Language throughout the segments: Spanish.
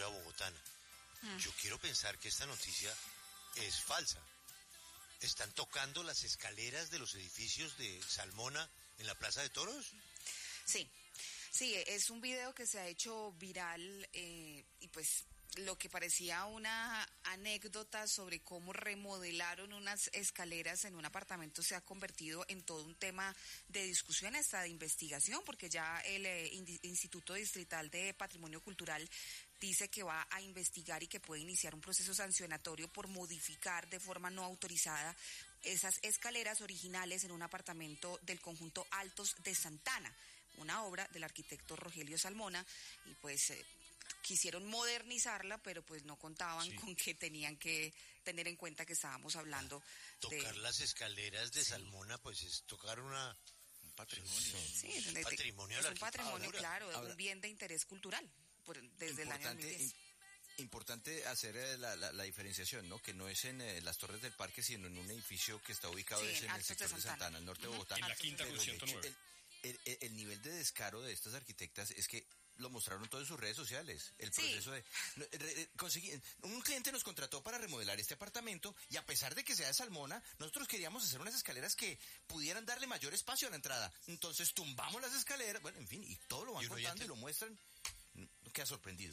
bogotana. Yo quiero pensar que esta noticia es falsa. ¿Están tocando las escaleras de los edificios de Salmona en la Plaza de Toros? Sí, es un video que se ha hecho viral y pues lo que parecía una anécdota sobre cómo remodelaron unas escaleras en un apartamento se ha convertido en todo un tema de discusión, hasta de investigación, porque ya el Instituto Distrital de Patrimonio Cultural dice que va a investigar y que puede iniciar un proceso sancionatorio por modificar de forma no autorizada esas escaleras originales en un apartamento del conjunto Altos de Santana, una obra del arquitecto Rogelio Salmona, y pues quisieron modernizarla, pero pues no contaban con que tenían que tener en cuenta que estábamos hablando tocar las escaleras de Salmona, pues es tocar un patrimonio. Sí, es un patrimonio, claro, ahora, un bien de interés cultural desde el año 2010. Importante hacer la diferenciación, ¿no? Que no es en las Torres del Parque, sino en un edificio que está ubicado en el sector de Santana, al norte de Bogotá. En la quinta con 109. El nivel de descaro de estas arquitectas es que lo mostraron todo en sus redes sociales. El proceso de conseguir. Un cliente nos contrató para remodelar este apartamento y a pesar de que sea de Salmona, nosotros queríamos hacer unas escaleras que pudieran darle mayor espacio a la entrada. Entonces tumbamos las escaleras, bueno, en fin, y todo lo van contando y lo muestran. No queda sorprendido.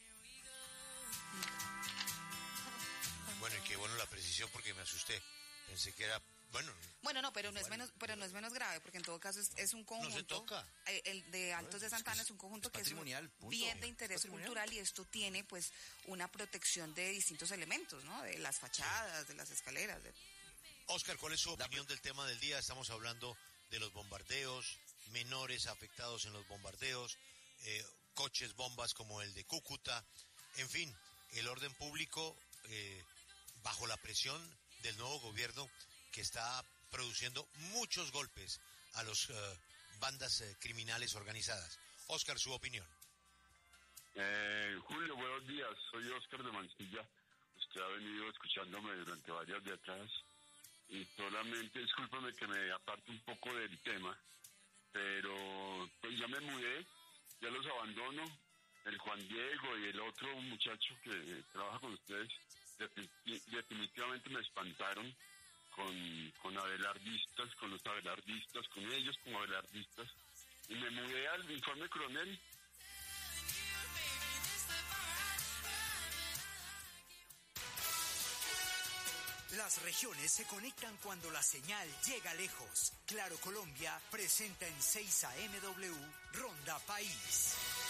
Bueno, y qué bueno la precisión porque me asusté. Pensé que era pero no es menos grave, porque en todo caso es un conjunto. No se toca. El de Altos de Santana es un conjunto que es un bien de interés cultural y esto tiene pues una protección de distintos elementos, ¿no? De las fachadas, de las escaleras. Óscar, ¿cuál es su opinión del tema del día? Estamos hablando de los bombardeos, menores afectados en los bombardeos, coches bombas como el de Cúcuta, en fin, el orden público bajo la presión del nuevo gobierno que está produciendo muchos golpes a las bandas criminales organizadas. Óscar, su opinión. Julio, buenos días. Soy Óscar de Mansilla. Usted ha venido escuchándome durante varias décadas y solamente, discúlpame que me aparte un poco del tema, pero pues ya me mudé, ya los abandono. El Juan Diego y el otro muchacho que trabaja con ustedes definitivamente me espantaron con abelardistas, con los abelardistas, con ellos como abelardistas, y me mudé al Informe Coronel. Las regiones se conectan cuando la señal llega lejos. Claro Colombia presenta en 6 AMW Ronda País.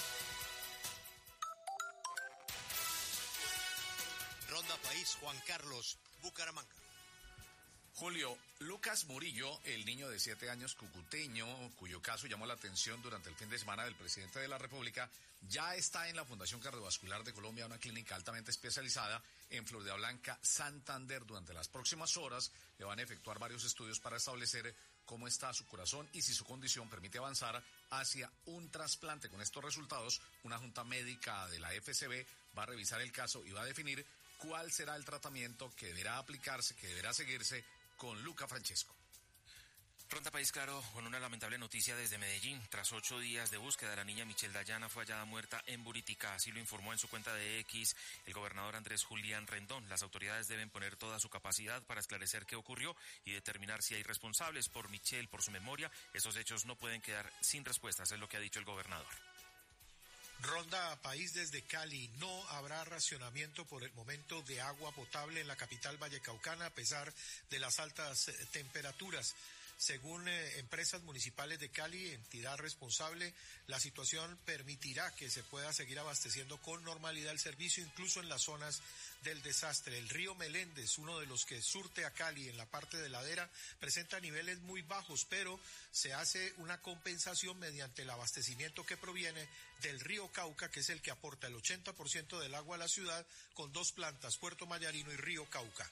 Ronda País, Juan Carlos, Bucaramanga. Julio, Lucas Murillo, el niño de 7 años cucuteño, cuyo caso llamó la atención durante el fin de semana del presidente de la República, ya está en la Fundación Cardiovascular de Colombia, una clínica altamente especializada en Floridablanca, Santander. Durante las próximas horas le van a efectuar varios estudios para establecer cómo está su corazón y si su condición permite avanzar hacia un trasplante. Con estos resultados, una junta médica de la FCB va a revisar el caso y va a definir cuál será el tratamiento que deberá aplicarse, que deberá seguirse con Luca Francesco. Ronda País, claro, con una lamentable noticia desde Medellín. Tras 8 días de búsqueda, la niña Michelle Dayana fue hallada muerta en Buritica. Así lo informó en su cuenta de X el gobernador Andrés Julián Rendón. Las autoridades deben poner toda su capacidad para esclarecer qué ocurrió y determinar si hay responsables. Por Michelle, por su memoria, esos hechos no pueden quedar sin respuestas, es lo que ha dicho el gobernador. Ronda País desde Cali. No habrá racionamiento por el momento de agua potable en la capital vallecaucana a pesar de las altas temperaturas. Según empresas municipales de Cali, entidad responsable, la situación permitirá que se pueda seguir abasteciendo con normalidad el servicio, incluso en las zonas del desastre. El río Meléndez, uno de los que surte a Cali en la parte de ladera, presenta niveles muy bajos, pero se hace una compensación mediante el abastecimiento que proviene del río Cauca, que es el que aporta el 80% del agua a la ciudad, con 2 plantas, Puerto Mayarino y río Cauca.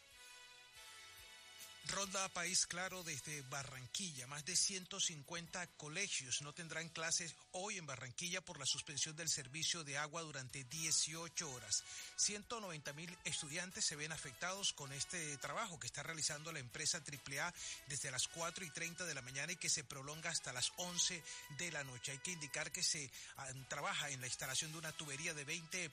Ronda País Claro desde Barranquilla. Más de 150 colegios no tendrán clases hoy en Barranquilla por la suspensión del servicio de agua durante 18 horas. 190.000 estudiantes se ven afectados con este trabajo que está realizando la empresa AAA desde las 4:30 de la mañana y que se prolonga hasta las 11 de la noche. Hay que indicar que se trabaja en la instalación de una tubería de 20